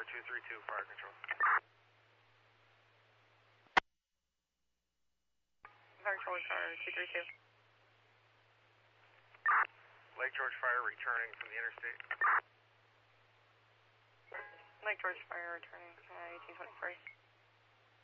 232, fire control. Fire control, car 232. Lake George Fire returning from the interstate. Lake George Fire returning, 1823.